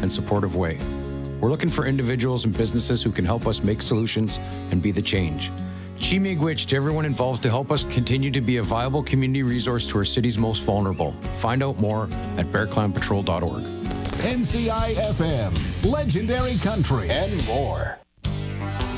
and supportive way. We're looking for individuals and businesses who can help us make solutions and be the change. Chimigwich to everyone involved to help us continue to be a viable community resource to our city's most vulnerable. Find out more at bearclanpatrol.org. NCI FM, legendary country, and more.